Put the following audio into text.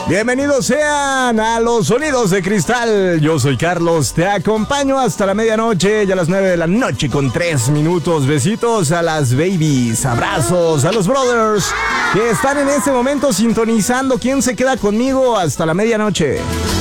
Bienvenidos sean a los Sonidos de Cristal. Yo soy Carlos, te acompaño hasta la medianoche y a las 9 de la noche con 3 minutos. Besitos a las babies, abrazos a los brothers que están en este momento sintonizando. ¿Quién se queda conmigo hasta la medianoche?